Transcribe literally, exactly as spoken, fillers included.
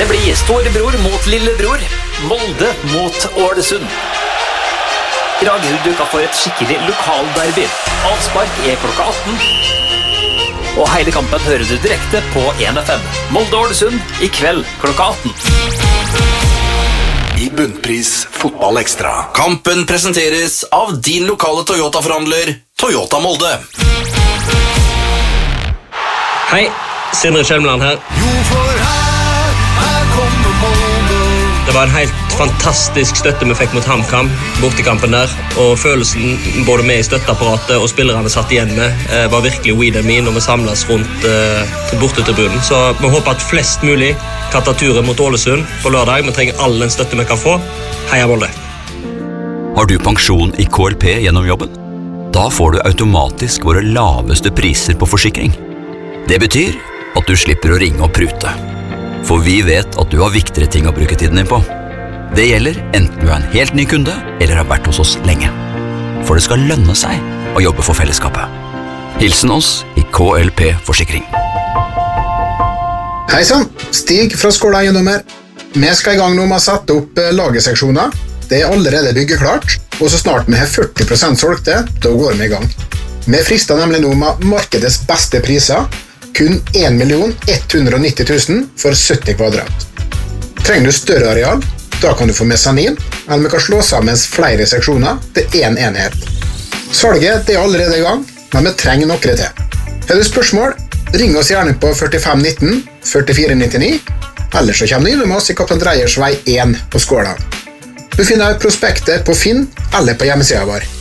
bli storebror mot lillebror, Molde mot Ålesund. Rager dukka for et skikkelig lokalderby. Avspark er klokka atten. Og hele kampen hører du direkte på en F M. Molde-Ålesund i kveld klokka atten. I Bunnpris Fotball Ekstra. Kampen presenteres av din lokale Toyota-forhandler, Toyota Molde. Hei, Sindre Kjelmeland her. Jo, for her, her kommer Molde. Det var en helt fantastisk støtte vi fikk mot HamKam, bortekampen der, og følelsen både med i støtteapparatet og spillerne satt igjen med eh, var virkelig we and me når vi samles rundt eh, bortetribunen. Så vi håper at flest mulig kan ta turen mot Ålesund på lørdag. Vi trenger all den støtte vi kan få. Heia Molde! Har du pensjon i K L P gjennom jobben? Da får du automatisk våre laveste priser på forsikring. Det betyr at du slipper å ringe og prute. For vi vet at du har viktigere ting å bruke tiden din på. Det gjelder enten du er en helt ny kunde eller har vært hos oss lenge. For det skal lønne seg å jobbe for fellesskapet. Hilsen oss i K L P Forsikring. Hei sann, Stig fra Skåla Eiendommer. Vi skal i gang nå med å sette opp lagerseksjoner. Det er allerede byggeklart, og så snart vi har førti prosent solgte, da går vi i gang. Vi frister nemlig nå med markedets beste priser, kun en million ett hundre og nitti tusen for sytti kvadrat. Trenger du større areal? Da kan du få mesanin, eller vi kan slå sammen flere seksjoner til en enhet. Salget det er allerede i gang, men vi trenger noe til. Har du spørsmål? Ring oss gjerne på førtifem nitten førtifire nittini, eller så kommer du innom oss i Kaptein Dreyers vei én på Skåla. Du finner prospektet på Finn eller på hjemmesiden vår.